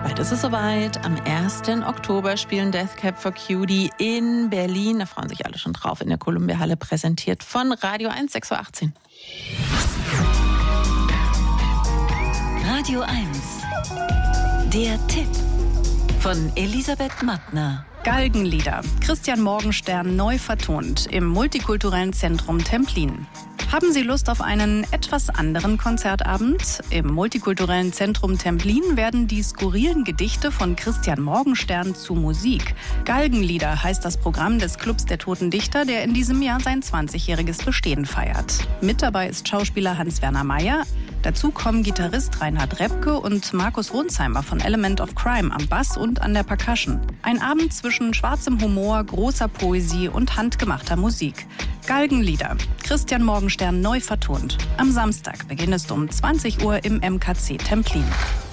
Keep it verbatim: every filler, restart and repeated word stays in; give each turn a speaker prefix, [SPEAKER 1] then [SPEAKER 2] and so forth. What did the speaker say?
[SPEAKER 1] Heute ist es soweit. Am ersten Oktober spielen Death Cab for Cutie in Berlin. Da freuen sich alle schon drauf. In der Columbia-Halle, präsentiert von Radio eins, sechs Uhr achtzehn.
[SPEAKER 2] Radio eins. Der Tipp von Elisabeth Mattner.
[SPEAKER 3] Galgenlieder. Christian Morgenstern neu vertont im Multikulturellen Zentrum Templin. Haben Sie Lust auf einen etwas anderen Konzertabend? Im Multikulturellen Zentrum Templin werden die skurrilen Gedichte von Christian Morgenstern zu Musik. Galgenlieder heißt das Programm des Clubs der Toten Dichter, der in diesem Jahr sein zwanzigjähriges Bestehen feiert. Mit dabei ist Schauspieler Hans-Werner Meyer. Dazu kommen Gitarrist Reinhard Repke und Markus Ronsheimer von Element of Crime am Bass und an der Percussion. Ein Abend zwischen schwarzem Humor, großer Poesie und handgemachter Musik. Galgenlieder. Christian Morgenstern neu vertont. Am Samstag beginnt es um zwanzig Uhr im M K C Templin.